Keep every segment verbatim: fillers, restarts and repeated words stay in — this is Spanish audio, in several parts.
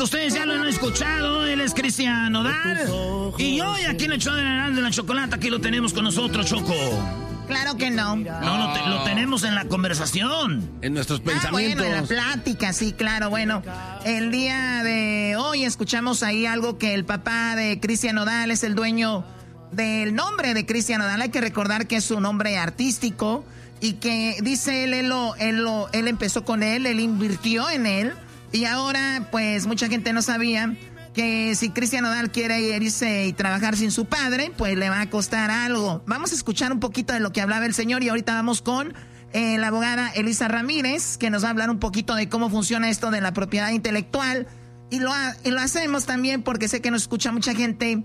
ustedes ya lo han escuchado, él es Cristian Nodal. Y hoy aquí en el show de la, de la chocolate, aquí lo tenemos con nosotros, Choco. Claro que no. No, lo, te, lo tenemos en la conversación. En nuestros ah, pensamientos. Bueno, en la plática, sí, claro. Bueno, el día de hoy escuchamos ahí algo que el papá de Cristian Nodal es el dueño del nombre de Cristian Nodal. Hay que recordar que es su nombre artístico y que dice él, él, lo, él, lo, él empezó con él, él invirtió en él. Y ahora, pues, mucha gente no sabía que si Cristian Nodal quiere irse y trabajar sin su padre, pues le va a costar algo. Vamos a escuchar un poquito de lo que hablaba el señor y ahorita vamos con eh, la abogada Elisa Ramírez, que nos va a hablar un poquito de cómo funciona esto de la propiedad intelectual. Y lo, ha, y lo hacemos también porque sé que nos escucha mucha gente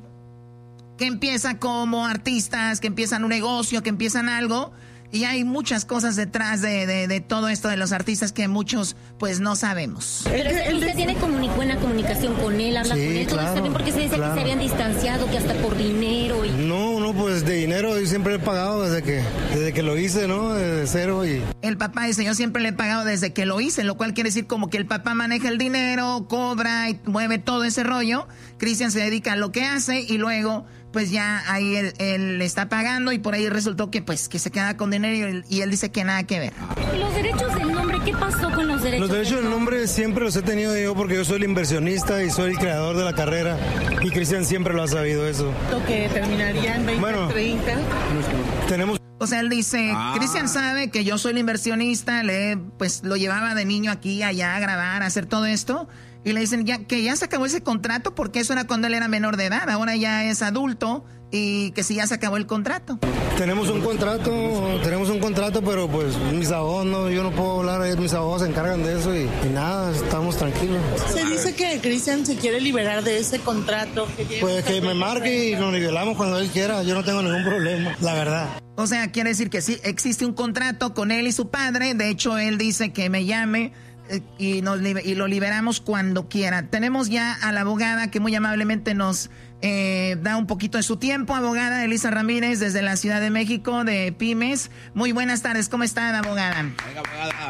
que empieza como artistas, que empiezan un negocio, que empiezan algo. Y hay muchas cosas detrás de, de, de todo esto de los artistas que muchos pues no sabemos. Pero usted tiene comuni- buena comunicación con él, habla sí, con él, todo claro, está bien, porque se dice claro. que se habían distanciado, que hasta por dinero y... No, no, pues de dinero yo siempre he pagado desde que desde que lo hice, ¿no? Desde cero y... El papá dice, yo siempre le he pagado desde que lo hice, lo cual quiere decir como que el papá maneja el dinero, cobra y mueve todo ese rollo. Cristian se dedica a lo que hace y luego... pues ya ahí él, él está pagando y por ahí resultó que pues que se queda con dinero y él, y él dice que nada que ver. Los derechos del nombre, ¿qué pasó con los derechos? Los derechos del nombre siempre los he tenido yo porque yo soy el inversionista y soy el creador de la carrera y Cristian siempre lo ha sabido eso. Que terminaría en veinte, bueno, treinta. Tenemos... O sea, él dice, Ah. Cristian sabe que yo soy el inversionista, le, pues lo llevaba de niño aquí, allá a grabar, a hacer todo esto. Y le dicen ya que ya se acabó ese contrato porque eso era cuando él era menor de edad. Ahora ya es adulto y que si ya se acabó el contrato. Tenemos un contrato, tenemos un contrato, pero pues mis abogados no, yo no puedo hablar, mis abogados se encargan de eso y, y nada, estamos tranquilos. Se dice que Cristian se quiere liberar de ese contrato. Que tiene Pues que me marque y nos nivelamos cuando él quiera, yo no tengo ningún problema, la verdad. O sea, quiere decir que sí, existe un contrato con él y su padre. De hecho, él dice que me llame eh, y, nos, y lo liberamos cuando quiera. Tenemos ya a la abogada que muy amablemente nos eh, da un poquito de su tiempo. Abogada Elisa Ramírez desde la Ciudad de México, de Pymes. Muy buenas tardes, ¿cómo está, abogada? Venga, abogada.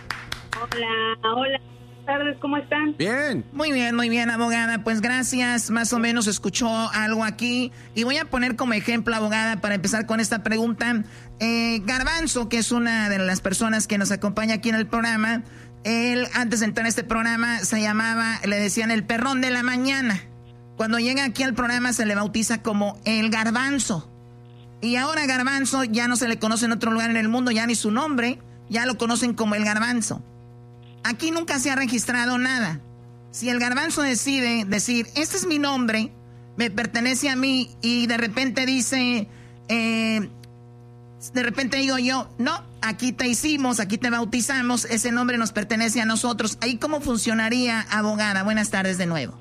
Hola, hola. Buenas tardes, ¿cómo están? Bien. Muy bien, muy bien, abogada. Pues gracias, más o menos escuchó algo aquí. Y voy a poner como ejemplo, abogada, para empezar con esta pregunta. Eh, Garbanzo, que es una de las personas que nos acompaña aquí en el programa, él antes de entrar a este programa se llamaba, le decían el perrón de la mañana. Cuando llega aquí al programa se le bautiza como el Garbanzo. Y ahora Garbanzo ya no se le conoce en otro lugar en el mundo, ya ni su nombre, ya lo conocen como el Garbanzo. Aquí nunca se ha registrado nada. Si el Garbanzo decide decir, este es mi nombre, me pertenece a mí, y de repente dice, eh, de repente digo yo, no, aquí te hicimos, aquí te bautizamos, ese nombre nos pertenece a nosotros. ¿Ahí cómo funcionaría, abogada? Buenas tardes de nuevo.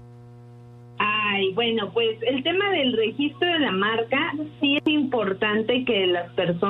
Ay, bueno, pues el tema del registro de la marca sí es importante que las personas